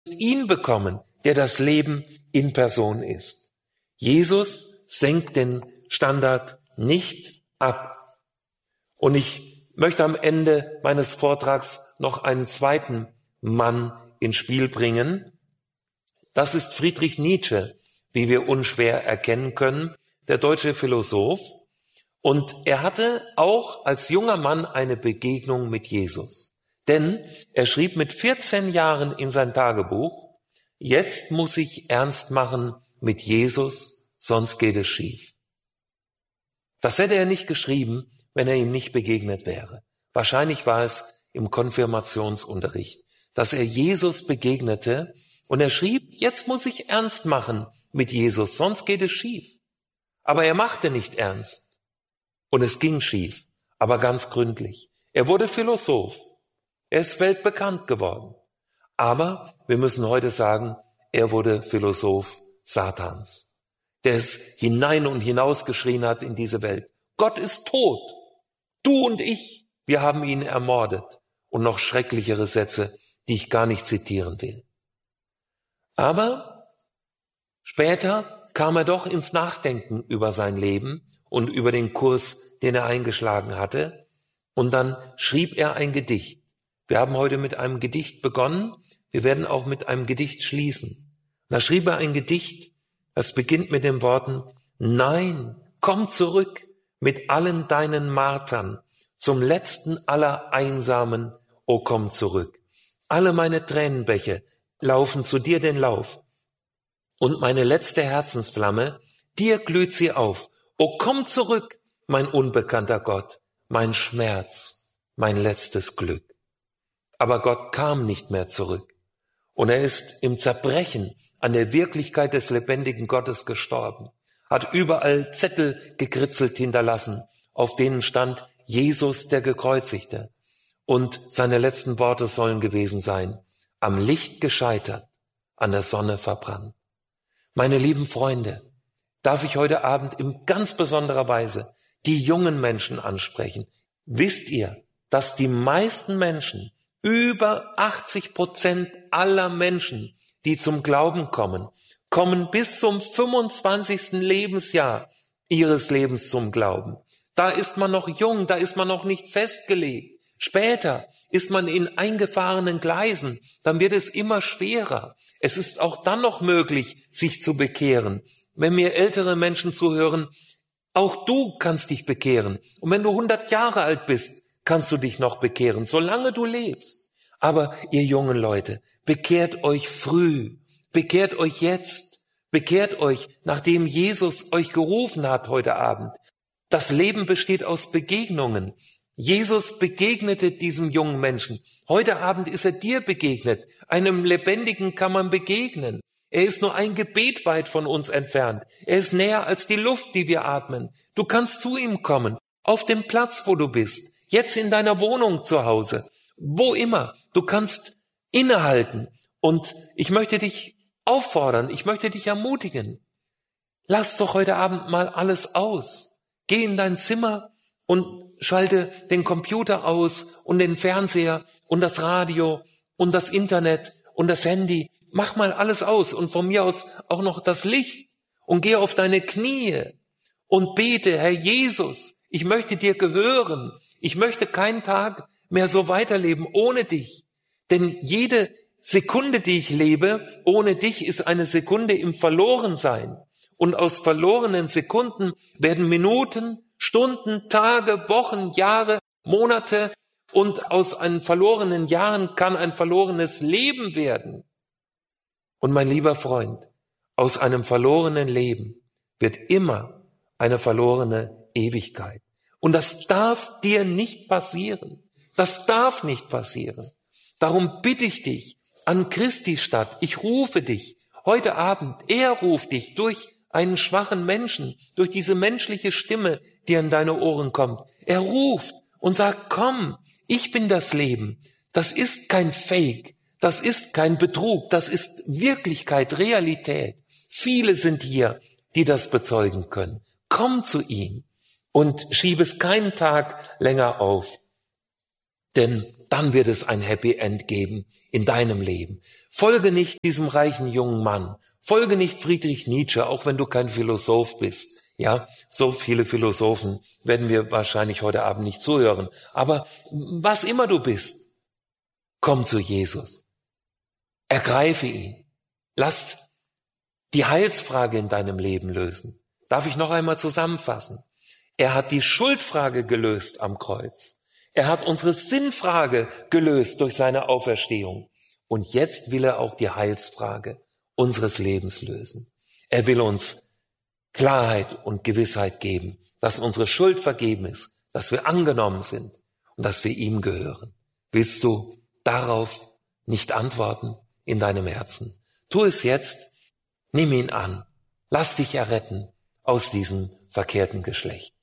ihn bekommen, der das Leben in Person ist. Jesus senkt den Standard nicht ab. Und ich möchte am Ende meines Vortrags noch einen zweiten Mann ins Spiel bringen. Das ist Friedrich Nietzsche, wie wir unschwer erkennen können, der deutsche Philosoph. Und er hatte auch als junger Mann eine Begegnung mit Jesus. Denn er schrieb mit 14 Jahren in sein Tagebuch: Jetzt muss ich ernst machen mit Jesus, sonst geht es schief. Das hätte er nicht geschrieben, wenn er ihm nicht begegnet wäre. Wahrscheinlich war es im Konfirmationsunterricht, dass er Jesus begegnete und er schrieb: Jetzt muss ich ernst machen mit Jesus, sonst geht es schief. Aber er machte nicht ernst. Und es ging schief, aber ganz gründlich. Er wurde Philosoph. Er ist weltbekannt geworden. Aber wir müssen heute sagen, er wurde Philosoph Satans, der es hinein und hinaus geschrien hat in diese Welt. Gott ist tot. Du und ich, wir haben ihn ermordet. Und noch schrecklichere Sätze, die ich gar nicht zitieren will. Aber später kam er doch ins Nachdenken über sein Leben und über den Kurs, den er eingeschlagen hatte. Und dann schrieb er ein Gedicht. Wir haben heute mit einem Gedicht begonnen. Wir werden auch mit einem Gedicht schließen. Da schrieb er ein Gedicht, das beginnt mit den Worten: Nein, komm zurück mit allen deinen Martern, zum letzten aller Einsamen, o komm zurück. Alle meine Tränenbäche laufen zu dir den Lauf. Und meine letzte Herzensflamme, dir glüht sie auf. O komm zurück, mein unbekannter Gott, mein Schmerz, mein letztes Glück. Aber Gott kam nicht mehr zurück. Und er ist im Zerbrechen an der Wirklichkeit des lebendigen Gottes gestorben, hat überall Zettel gekritzelt hinterlassen, auf denen stand: Jesus der Gekreuzigte. Und seine letzten Worte sollen gewesen sein: am Licht gescheitert, an der Sonne verbrannt. Meine lieben Freunde, darf ich heute Abend in ganz besonderer Weise die jungen Menschen ansprechen. Wisst ihr, dass die meisten Menschen, über 80% aller Menschen, die zum Glauben kommen, kommen bis zum 25. Lebensjahr ihres Lebens zum Glauben. Da ist man noch jung, da ist man noch nicht festgelegt. Später ist man in eingefahrenen Gleisen, dann wird es immer schwerer. Es ist auch dann noch möglich, sich zu bekehren. Wenn mir ältere Menschen zuhören, auch du kannst dich bekehren. Und wenn du 100 Jahre alt bist, kannst du dich noch bekehren, solange du lebst. Aber ihr jungen Leute, bekehrt euch früh, bekehrt euch jetzt, bekehrt euch, nachdem Jesus euch gerufen hat heute Abend. Das Leben besteht aus Begegnungen. Jesus begegnete diesem jungen Menschen. Heute Abend ist er dir begegnet. Einem Lebendigen kann man begegnen. Er ist nur ein Gebet weit von uns entfernt. Er ist näher als die Luft, die wir atmen. Du kannst zu ihm kommen, auf dem Platz, wo du bist, jetzt in deiner Wohnung zu Hause, wo immer. Du kannst innehalten. Und ich möchte dich auffordern, ich möchte dich ermutigen. Lass doch heute Abend mal alles aus. Geh in dein Zimmer und schalte den Computer aus und den Fernseher und das Radio und das Internet und das Handy. Mach mal alles aus und von mir aus auch noch das Licht und geh auf deine Knie und bete: Herr Jesus, ich möchte dir gehören. Ich möchte keinen Tag mehr so weiterleben ohne dich. Denn jede Sekunde, die ich lebe, ohne dich, ist eine Sekunde im Verlorensein. Und aus verlorenen Sekunden werden Minuten, Stunden, Tage, Wochen, Jahre, Monate, und aus einen verlorenen Jahren kann ein verlorenes Leben werden. Und mein lieber Freund, aus einem verlorenen Leben wird immer eine verlorene Ewigkeit. Und das darf dir nicht passieren. Das darf nicht passieren. Darum bitte ich dich an Christi Stadt, ich rufe dich heute Abend, er ruft dich durch einen schwachen Menschen, durch diese menschliche Stimme, die an deine Ohren kommt. Er ruft und sagt: Komm, ich bin das Leben. Das ist kein Fake, das ist kein Betrug, das ist Wirklichkeit, Realität. Viele sind hier, die das bezeugen können. Komm zu ihm und schieb es keinen Tag länger auf, denn dann wird es ein Happy End geben in deinem Leben. Folge nicht diesem reichen jungen Mann. Folge nicht Friedrich Nietzsche, auch wenn du kein Philosoph bist. Ja, so viele Philosophen werden wir wahrscheinlich heute Abend nicht zuhören. Aber was immer du bist, komm zu Jesus. Ergreife ihn. Lass die Heilsfrage in deinem Leben lösen. Darf ich noch einmal zusammenfassen? Er hat die Schuldfrage gelöst am Kreuz. Er hat unsere Sinnfrage gelöst durch seine Auferstehung. Und jetzt will er auch die Heilsfrage unseres Lebens lösen. Er will uns Klarheit und Gewissheit geben, dass unsere Schuld vergeben ist, dass wir angenommen sind und dass wir ihm gehören. Willst du darauf nicht antworten in deinem Herzen? Tu es jetzt, nimm ihn an, lass dich erretten aus diesem verkehrten Geschlecht.